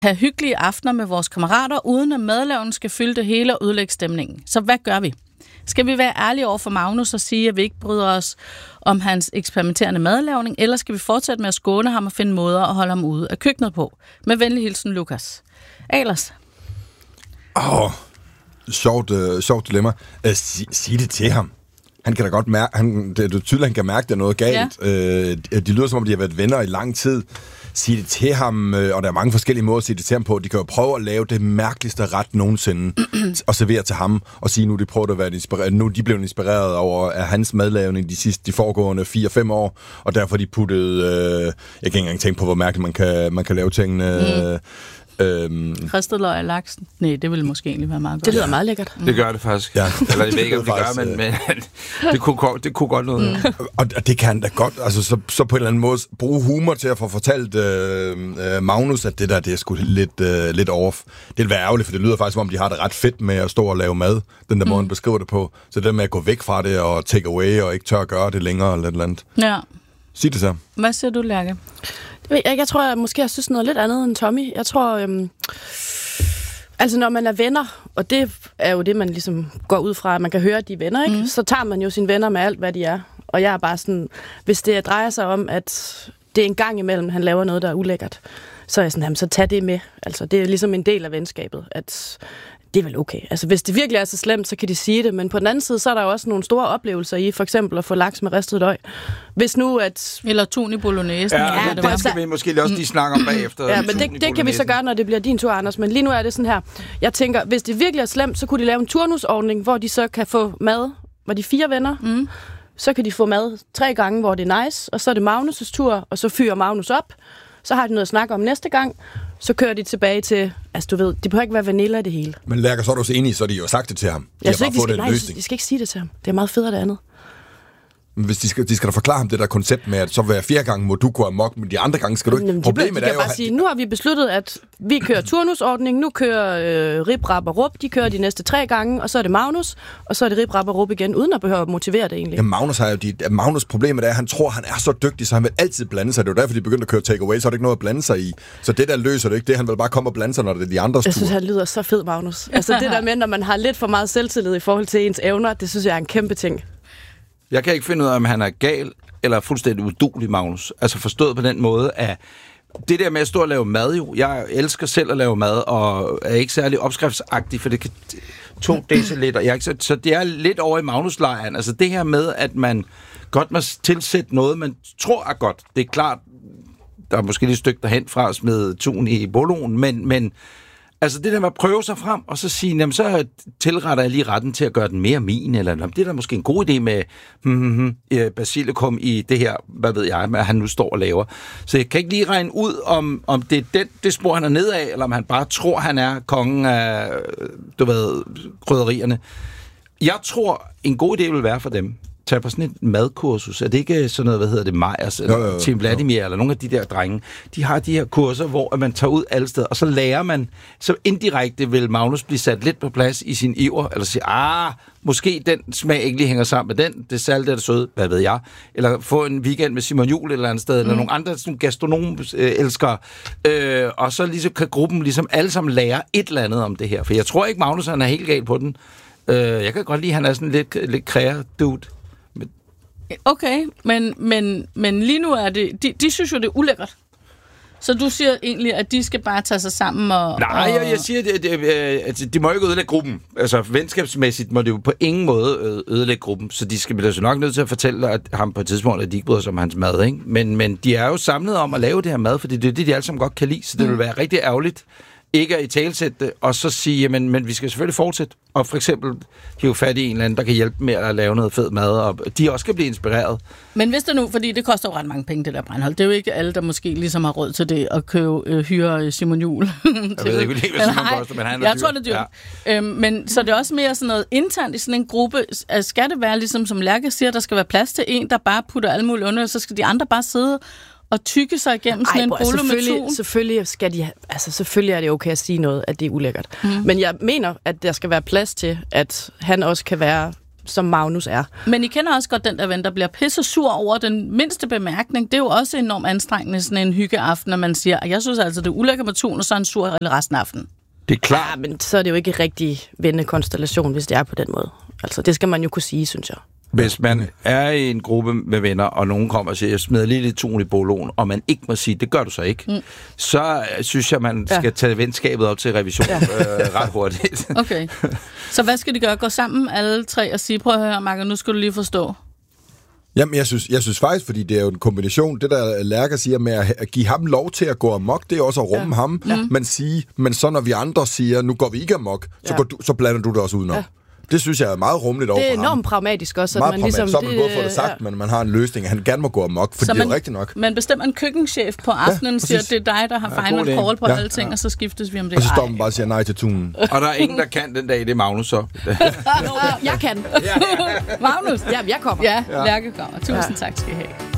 have hyggelige aftener med vores kammerater, uden at madlavningen skal fylde det hele og ødelægge stemningen. Så hvad gør vi? Skal vi være ærlige over for Magnus og sige, at vi ikke bryder os om hans eksperimenterende madlavning, eller skal vi fortsætte med at skåne ham og finde måder at holde ham ude af køkkenet på? Med venlig hilsen, Lukas. Ahlers? Sjovt dilemma. Sig det til ham. Han kan da godt mærke, det er tydeligt, han kan mærke, at der er noget galt. Ja. De lyder som om, de har været venner i lang tid. Sige det til ham, og der er mange forskellige måder at sige det til ham på. De kan jo prøve at lave det mærkeligste ret nogensinde, og servere til ham, og sige, nu de prøver at være inspireret. Nu de blev inspireret over af hans madlavning de foregående 4-5 år, og derfor de puttede, jeg kan ikke engang tænke på, hvor mærkeligt man kan lave tingene. Ristet løg og laksen. Nej, det ville måske egentlig være meget godt. Det lyder meget lækkert. Det gør det faktisk. Ja. Eller jeg ved ikke, om det gør, men det kunne godt noget. Og det kan da godt, altså så på en eller anden måde bruge humor til at få fortalt Magnus, at det er sgu lidt off. Det vil være ærgerligt, for det lyder faktisk, som om de har det ret fedt med at stå og lave mad, den der måde, han beskriver det på. Så det med at gå væk fra det og take away og ikke tør at gøre det længere eller et eller andet. Ja. Sig det så. Hvad siger du, Lærke? Jeg tror, jeg måske synes noget lidt andet end Tommy. Jeg tror, altså når man er venner, og det er jo det, man ligesom går ud fra, at man kan høre, at de er venner, ikke? Så tager man jo sine venner med alt, hvad de er. Og jeg er bare sådan, hvis det drejer sig om, at det er en gang imellem, han laver noget, der er ulækkert, så er jeg sådan, jamen, så tag det med. Altså, det er ligesom en del af venskabet, at det er vel okay. Altså, hvis det virkelig er så slemt, så kan de sige det. Men på den anden side, så er der jo også nogle store oplevelser i, for eksempel at få laks med ristet løg. Hvis nu at... Eller tun i bolognese. Ja, det skal vi måske også lige snakke om bagefter. Ja, men det kan vi så gøre, når det bliver din tur, Anders. Men lige nu er det sådan her. Jeg tænker, hvis det virkelig er slemt, så kunne de lave en turnusordning, hvor de så kan få mad. Var de 4 venner? Så kan de få mad 3 gange, hvor det er nice. Og så er det Magnus' tur, og så fyrer Magnus op. Så har de noget at snakke om næste gang. Så kører de tilbage til, altså du ved, det behøver ikke være vanilla det hele. Men Lærker, så er du så enig, så de jo sagt det til ham. Jeg synes ikke, de skal ikke sige det til ham. Det er meget federe det andet. Men hvis de skal da forklare ham det der koncept med, at så hver 4 gange må du gå amok, men de andre gange skal du ikke. Jamen, Problemet er jo, bare sige, nu har vi besluttet, at vi kører turnusordning, nu kører Rip, Rap og Rup, de kører de næste 3 gange, og så er det Magnus, og så er det Rip, Rap og Rup igen, uden at behøve at motivere det egentlig. Ja, Magnus problemet er, at han tror, han er så dygtig, så han vil altid blande sig. Det er jo derfor, de begyndte at køre takeaway, så er det ikke noget at blande sig i. Så det der løser det ikke, det han vil bare komme og blande sig, når det er de andres tur. Jeg synes, han lyder så fed, Magnus. Altså det der med, når man har lidt for meget selvtillid i forhold til ens evner, det synes jeg er en kæmpe ting. Jeg kan ikke finde ud af, om han er gal eller fuldstændig uduelig, Magnus. Altså forstået på den måde, at det der med at stå og lave mad jo, jeg elsker selv at lave mad, og er ikke særlig opskriftsagtig, for det kan 2 deciliter. Så det er lidt over i Magnus-lejren. Altså det her med, at man godt må tilsætte noget, man tror er godt. Det er klart, der er måske lidt et stykke derhen fra at smide tun i boloen, men altså det der med at prøve sig frem, og så sige, jamen så tilretter jeg lige retten til at gøre den mere min, eller det er da måske en god idé med basilikum i det her, hvad ved jeg, hvad han nu står og laver. Så jeg kan ikke lige regne ud, om det er det spor, han er nedad, eller om han bare tror, han er kongen af, krydderierne. Jeg tror, en god idé vil være for dem, tage på sådan et madkursus. Er det ikke sådan noget, Majers, eller Tim Vladimir, eller nogle af de der drenge? De har de her kurser, hvor man tager ud alle steder, og så lærer man, så indirekte vil Magnus blive sat lidt på plads i sin iver, eller sige, måske den smag ikke lige hænger sammen med den, det salte er det søde, hvad ved jeg, eller få en weekend med Simon Juhl et eller andet sted, eller nogle andre gastronom-elskere, og så ligesom kan gruppen ligesom alle sammen lære et eller andet om det her, for jeg tror ikke, Magnus han er helt gal på den. Jeg kan godt lide, at han er sådan lidt kræger dude. Okay, men lige nu er det... De synes jo, det er ulækkert. Så du siger egentlig, at de skal bare tage sig sammen og... Nej, jeg siger, at de må ikke ødelægge gruppen. Altså, venskabsmæssigt må det jo på ingen måde ødelægge gruppen. Så de skal blive så nok nødt til at fortælle at ham på et tidspunkt, at de ikke bryder sig om hans mad, ikke? Men de er jo samlet om at lave det her mad, fordi det er det, de alle sammen godt kan lide. Så det vil være rigtig ærgerligt ikke at italesætte det, og så sige, men vi skal selvfølgelig fortsætte. Og for eksempel hive fat i en eller anden, der kan hjælpe med at lave noget fed mad, og de også kan blive inspireret. Men hvis det nu, fordi det koster jo ret mange penge, det der brandhold. Det er jo ikke alle, der måske ligesom har råd til det, at hyre Simon Juhl. Jeg ved ikke, hvad Simon koster, men han er dyr. Jeg tror, det er dyrt. Ja. Men så det er også mere sådan noget internt i sådan en gruppe. Skal det være ligesom, som Lærke siger, der skal være plads til en, der bare putter alle mulige under, så skal de andre bare sidde og tykke sig igennem sådan en bolo med tun. Selvfølgelig er det okay at sige noget, at det er ulækkert. Men jeg mener, at der skal være plads til, at han også kan være som Magnus er. Men I kender også godt den der ven, der bliver pisse sur over den mindste bemærkning. Det er jo også enormt anstrengende, sådan en hyggeaften, når man siger, at jeg synes altså, det er ulækkert med tun, og så er en sur resten af aftenen. Det er klart. Ja, men så er det jo ikke rigtig vennekonstellation, hvis det er på den måde. Altså, det skal man jo kunne sige, synes jeg. Hvis man er i en gruppe med venner, og nogen kommer og siger, jeg smider lige lidt tun i boloen, og man ikke må sige, det gør du så ikke, så synes jeg, man skal tage venskabet op til revision ret hurtigt. Okay. Så hvad skal de gøre? Gå sammen alle tre og sige, prøv at høre, Marker, nu skal du lige forstå. Jamen, jeg synes faktisk, fordi det er jo en kombination, det der Lærke siger med at give ham lov til at gå amok, det er også at rumme ham, men så når vi andre siger, nu går vi ikke amok, så blander du det også udenom. Ja. Det synes jeg er meget rummeligt over for ham. Det er enormt pragmatisk også. Meget pragmatisk. Ligesom, så har man både fået det sagt, men man har en løsning, han gerne må gå amok, for det er jo rigtigt nok. Man bestemmer en køkkenchef på aftenen, siger, at det er dig, der har final call på alle ting, og så skiftes vi om det. Og så står man bare og siger nej til tunen. Og der er ingen, der kan den dag, det er Magnus så. Jeg kan. Magnus? Ja, jeg kommer. Ja, Lærke kommer. Tusind tak skal I have.